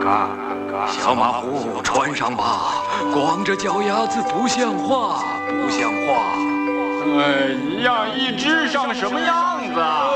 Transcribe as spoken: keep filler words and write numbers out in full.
嘎嘎！小马虎，穿上吧，光着脚丫子不像话，不像话。 哎呀，一只上什么样子啊？